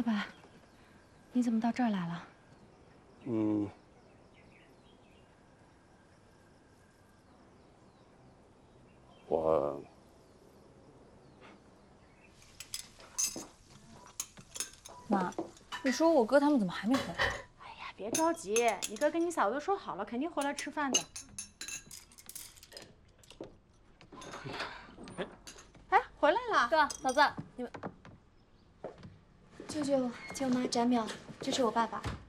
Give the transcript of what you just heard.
爸爸，你怎么到这儿来了？ 我妈，你说我哥他们怎么还没回来？ 哎呀，别着急，你哥跟你嫂子说好了，肯定回来吃饭的。哎，回来了。 哥，嫂子，你们舅舅、舅妈、展淼，这是我爸爸。